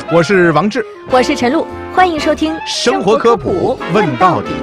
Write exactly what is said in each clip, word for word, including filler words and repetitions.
我是王志， 我是陈露，欢迎收听生活科普问到底。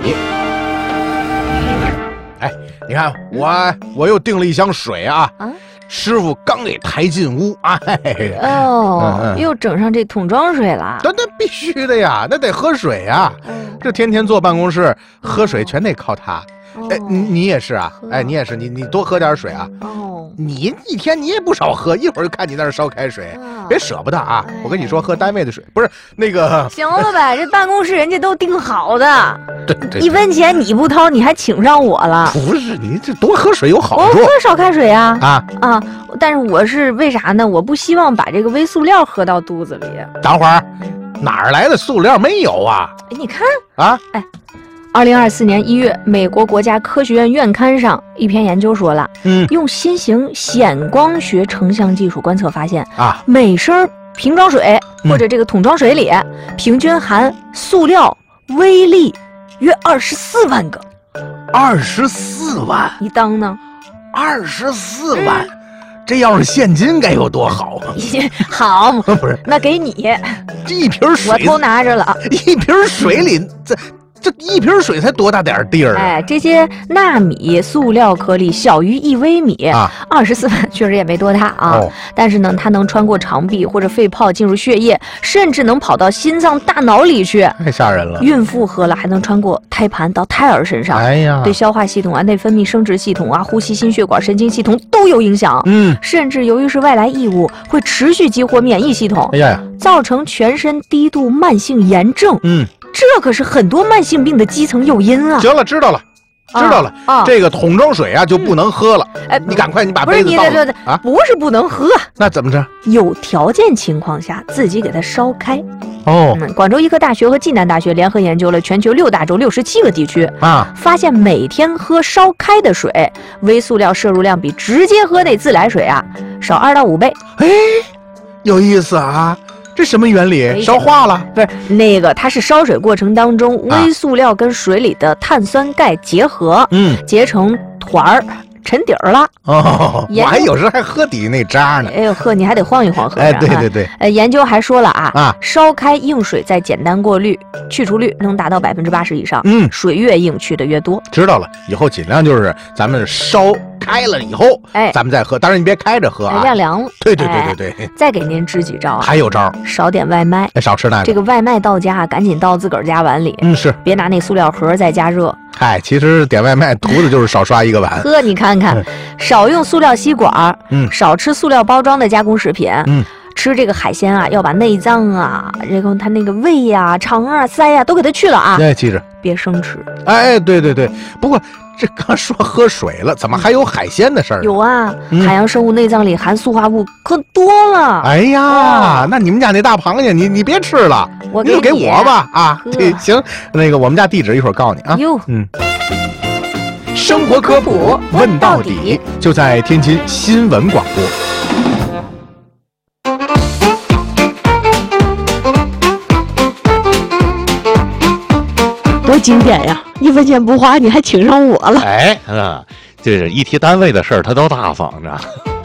哎，你看我我又订了一箱水啊，啊师傅刚给抬进屋，哎， 哦，嗯嗯又整上这桶装水了。 那那必须的呀，那得喝水呀。嗯、这天天坐办公室喝水全得靠他。哦、哎，你你也是啊？哎，你也是，你你多喝点水啊。哦，你一天你也不少喝，一会儿就看你那儿烧开水，啊、别舍不得啊！哎、我跟你说，喝单位的水不是那个。 行了呗，这办公室人家都订好的， 对对， 一分钱你不掏，你还请上我了。 不是，你这多喝水有好处。 我喝烧开水啊啊啊！但是我是为啥呢？我不希望把这个微塑料喝到肚子里。 等会儿，哪儿来的塑料？没有啊！ 哎，你看啊， 哎。二零二四年一月，美国国家科学院院刊上一篇研究说了，嗯，用新型显光学成像技术观测发现啊，每升瓶装水或者这个桶装水里，嗯、平均含塑料微粒约二十四万个。 二十四万？ 你当呢？ 二十四万，嗯、这要是现金该有多好啊！ 好， 不是， 那给你这一瓶水， 我偷拿着了。 一瓶水里这。这一瓶水才多大点地儿啊！ 哎，这些纳米塑料颗粒小于一微米啊，二十四万确实也没多大啊。哦、但是呢，它能穿过肠壁或者肺泡进入血液，甚至能跑到心脏、大脑里去， 太吓人了。 孕妇喝了还能穿过胎盘到胎儿身上， 哎呀， 对消化系统啊、内分泌、生殖系统啊、呼吸、心血管、神经系统都有影响。嗯，甚至由于是外来异物，会持续激活免疫系统， 哎呀， 造成全身低度慢性炎症。嗯。这可是很多慢性病的基层诱因啊！ 行了，知道了，知道了。啊，这个桶装水啊就不能喝了。哎、嗯，你赶快，你把杯子倒了。 不是你啊，不是不能喝， 那怎么着？ 有条件情况下自己给它烧开。 哦、 嗯，广州医科大学和暨南大学联合研究了全球六大洲六十七个地区啊，发现每天喝烧开的水，微塑料摄入量比直接喝那自来水啊少二到五倍。 哎，有意思啊！这什么原理？烧化了？ 不是那个，它是烧水过程当中，微塑料跟水里的碳酸钙结合，嗯，结成团儿。沉底儿了哦，我还有时候还喝底那渣呢。 哎呦呵，你还得晃一晃喝。 哎，对对对。 呃，研究还说了啊，啊，烧开硬水再简单过滤，去除率能达到百分之八十以上。嗯，水越硬去的越多。 知道了，以后尽量就是咱们烧开了以后，哎，咱们再喝。当然你别开着喝啊， 晾凉了。 对对对对对。 再给您支几招啊？ 还有招？ 少点外卖， 少吃那个。 这个外卖到家赶紧倒自个儿家碗里。 嗯，是。 别拿那塑料盒再加热。 嗨，其实点外卖图的就是少刷一个碗。 呵，你看看，少用塑料吸管，嗯，少吃塑料包装的加工食品，嗯，吃这个海鲜啊，要把内脏啊，这个它那个胃呀、啊、肠啊、腮呀、啊、都给它去了啊。 哎，记着， 别生吃。 哎，对对对，不过这刚说喝水了，怎么还有海鲜的事儿？ 有啊，嗯、海洋生物内脏里含塑化物可多了。 哎呀，哦、那你们家那大螃蟹，你你别吃了。 我你就给我吧啊！对，行，那个我们家地址一会儿告诉你啊。 哟， 嗯，生活科普问到底，就在天津新闻广播。 多经典呀！一分钱不花，你还请上我了。 哎，啊，这是一提单位的事儿，他都大方着。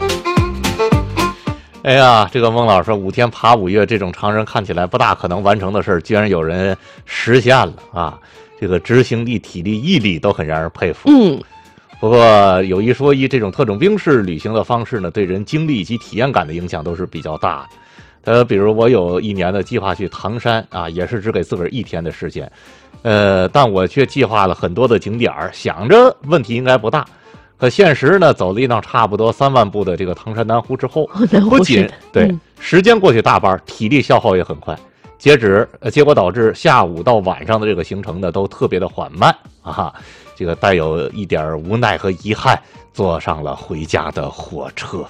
哎呀，这个孟老师五天爬五岳这种常人看起来不大可能完成的事儿，居然有人实现了啊！这个执行力、体力、毅力都很让人佩服。 嗯， 不过有一说一，这种特种兵式旅行的方式呢，对人经历以及体验感的影响都是比较大的。呃，比如我有一年的计划去唐山啊，也是只给自个儿一天的时间，呃，但我却计划了很多的景点儿，想着问题应该不大。可现实呢，走了一趟差不多三万步的这个唐山南湖之后，不仅对、嗯、时间过去大半，体力消耗也很快，截止呃，结果导致下午到晚上的这个行程呢，都特别的缓慢啊，这个带有一点无奈和遗憾，坐上了回家的火车。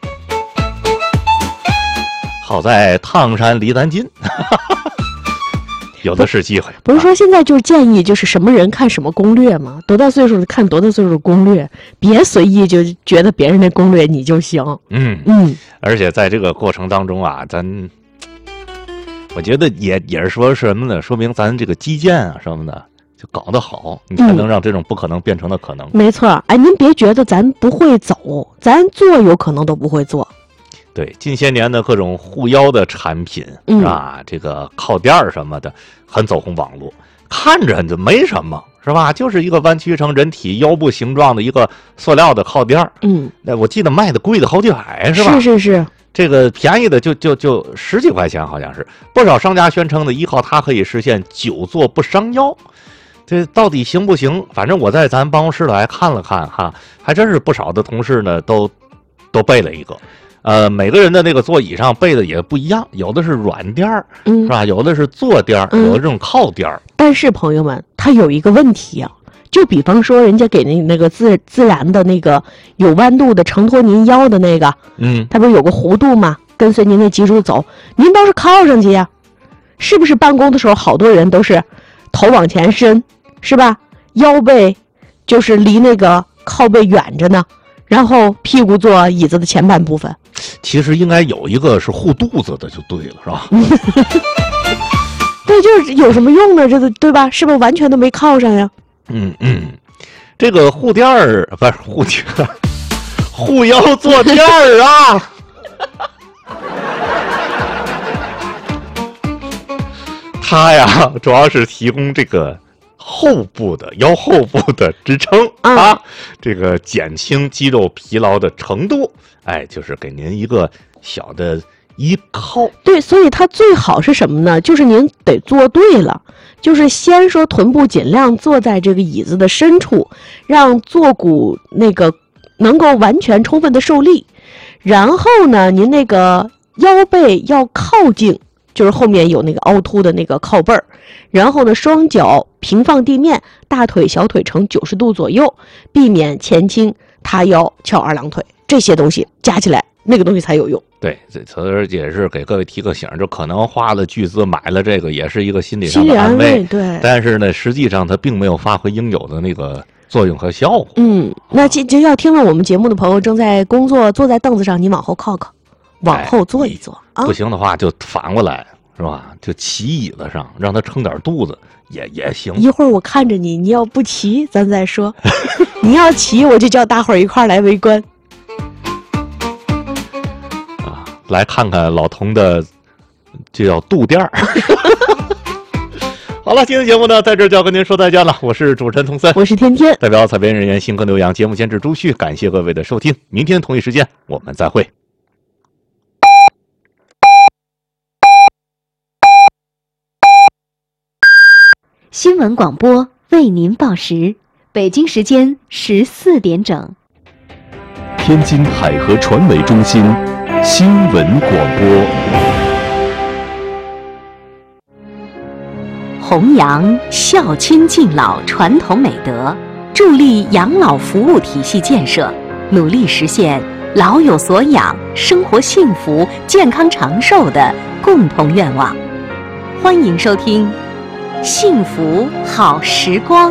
好在唐山离咱近。有的是机会， 不是说现在就是建议，就是什么人看什么攻略吗？多大岁数看多大岁数的攻略，别随意就觉得别人的攻略你就行。 嗯嗯，而且在这个过程当中啊，咱我觉得也也是说什么呢？说明咱这个基建啊什么的就搞得好，你才能让这种不可能变成了可能。 嗯、没错，哎，您别觉得咱不会走，咱做有可能都不会做。 对，近些年的各种护腰的产品、嗯、啊，这个靠垫什么的很走红网络，看着就没什么，是吧？就是一个弯曲成人体腰部形状的一个塑料的靠垫。嗯，那我记得卖的贵的好几百，是吧？ 是是是。 这个便宜的就就就十几块钱，好像是。不少商家宣称的依靠它可以实现久坐不伤腰，这到底行不行？反正我在咱办公室来看了看哈，还真是不少的同事呢都都备了一个。呃，每个人的那个座椅上备的也不一样，有的是软垫儿，嗯，是吧？有的是坐垫儿，有的这种靠垫儿。 但是朋友们，它有一个问题啊。就比方说，人家给那那个自自然的那个有弯度的承托您腰的那个，嗯，它不是有个弧度吗？跟随您的脊柱走，您倒是靠上去呀，是不是？办公的时候，好多人都是头往前伸，是吧？腰背就是离那个靠背远着呢，然后屁股坐椅子的前半部分。 其实应该有一个是护肚子的，就对了，是吧？ 对，就是有什么用呢？这个对吧？是不是完全都没靠上呀？ 嗯嗯，这个护垫儿不是护垫儿，护腰坐垫儿啊。它呀，主要是提供这个后部的腰后部的支撑啊，嗯、这个减轻肌肉疲劳的程度，哎，就是给您一个小的依靠。 对，所以它最好是什么呢？就是您得坐对了。就是先说臀部尽量坐在这个椅子的深处，让坐骨那个能够完全充分的受力，然后呢，您那个腰背要靠近，就是后面有那个凹凸的那个靠背儿，然后呢，双脚平放地面，大腿小腿呈九十度左右，避免前倾塌腰翘二郎腿，这些东西加起来，那个东西才有用。 对，这这也是给各位提个醒，就可能花了巨资买了这个，也是一个心理上的安慰。 对， 但是呢，实际上它并没有发挥应有的那个作用和效果。 嗯，那这这要听了我们节目的朋友正在工作，坐在凳子上，你往后靠靠，往后坐一坐、 哎、啊。不行的话就反过来，是吧？就骑椅子上，让他撑点肚子也也行。 一会儿我看着你，你要不骑，咱再说；你要骑，我就叫大伙儿一块儿来围观。 来看看老童的，这叫肚垫儿。好了，今天节目呢，在这就要跟您说再见了。我是主持人童森， 我是天天， 代表采编人员辛和牛羊，节目监制朱旭，感谢各位的收听，明天同一时间我们再会。 新闻广播为您报时，北京时间十四点整。 天津海河传媒中心。新闻广播， 弘扬孝亲敬老传统美德，助力养老服务体系建设，努力实现老有所养、生活幸福、健康长寿的共同愿望。欢迎收听《幸福好时光》。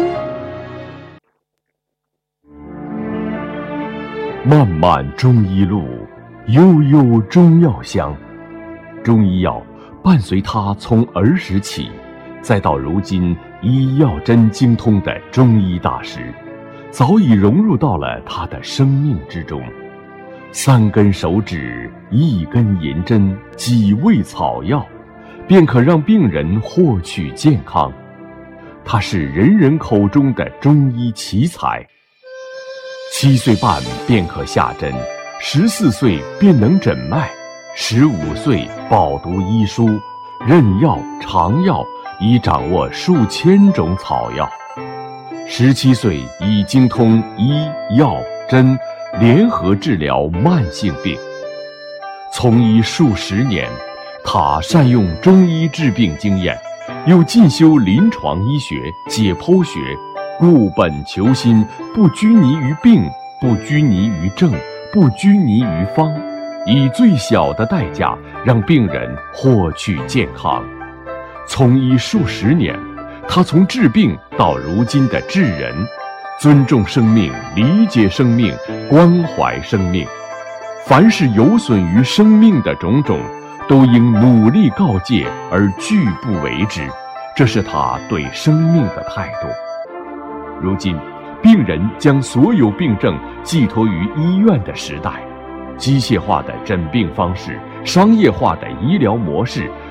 漫漫中医路，悠悠中药香。中医药伴随他从儿时起，再到如今医药真精通的中医大师，早已融入到了他的生命之中。三根手指，一根银针，几味草药，便可让病人获取健康。他是人人口中的中医奇才。七岁半便可下针，十四岁便能诊脉，十五岁饱读医书，任药尝药，已掌握数千种草药。十七岁已精通医药针，联合治疗慢性病。从医数十年，他善用中医治病经验，又进修临床医学、解剖学，固本求新，不拘泥于病，不拘泥于症，不拘泥于方，以最小的代价让病人获取健康。从医数十年，他从治病到如今的治人，尊重生命，理解生命，关怀生命。凡是有损于生命的种种，都应努力告诫而拒不为之，这是他对生命的态度。如今病人将所有病症寄托于医院的时代， 机械化的诊病方式、商业化的医疗模式、